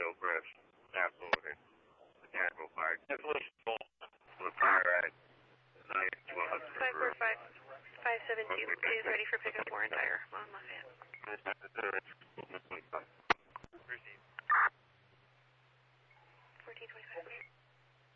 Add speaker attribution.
Speaker 1: Crest. Absolutely. Mechanical fire. It's a little small. The fire at 912.
Speaker 2: 545-572 is ready for pickup Warren Tire on Lafayette. 1425.